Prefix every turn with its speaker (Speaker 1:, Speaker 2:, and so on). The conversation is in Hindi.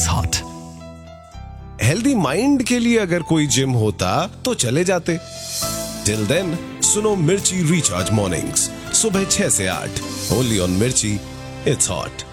Speaker 1: It's hot.
Speaker 2: हेल्दी माइंड के लिए अगर कोई जिम होता तो चले जाते। टिल देन सुनो मिर्ची रिचार्ज मॉर्निंग्स सुबह 6 से 8 ओनली ऑन मिर्ची, इट्स हॉट।